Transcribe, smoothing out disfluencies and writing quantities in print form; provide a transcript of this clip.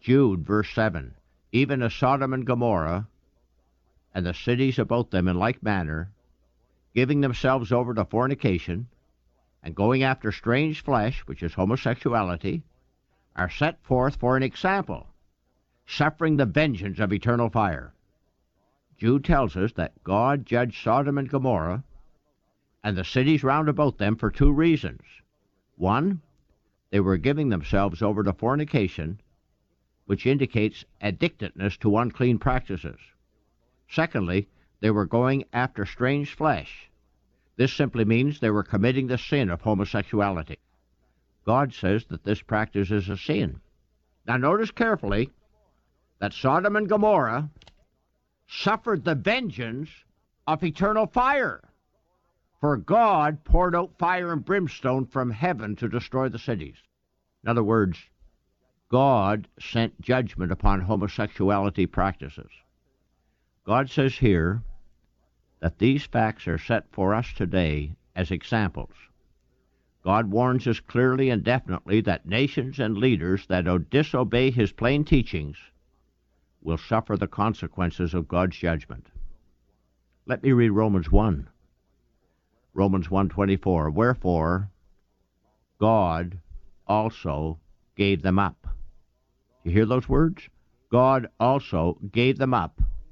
Jude, verse 7, even as Sodom and Gomorrah and the cities about them in like manner, giving themselves over to fornication and going after strange flesh, which is homosexuality, are set forth for an example, suffering the vengeance of eternal fire. Jude tells us that God judged Sodom and Gomorrah and the cities round about them for two reasons. One, they were giving themselves over to fornication, which indicates addictedness to unclean practices. Secondly, they were going after strange flesh. This simply means they were committing the sin of homosexuality. God says that this practice is a sin. Now notice carefully that Sodom and Gomorrah suffered the vengeance of eternal fire, for God poured out fire and brimstone from heaven to destroy the cities. In other words, God sent judgment upon homosexuality practices. God says here that these facts are set for us today as examples. God warns us clearly and definitely that nations and leaders that disobey his plain teachings will suffer the consequences of God's judgment. Let me read Romans 1. Romans 1:24. Wherefore, God also gave them up. You hear those words? God also gave them up